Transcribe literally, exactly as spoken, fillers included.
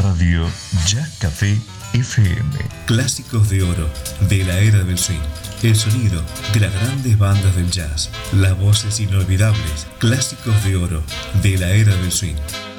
Radio Jazz Café F M. Clásicos de oro de la era del swing. El sonido de las grandes bandas del jazz. Las voces inolvidables. Clásicos de oro de la era del swing.